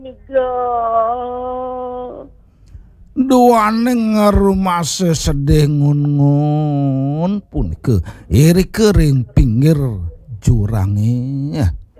Niga. Duane ngerumase sedih ngun-ngun punika iri kering pinggir jurange.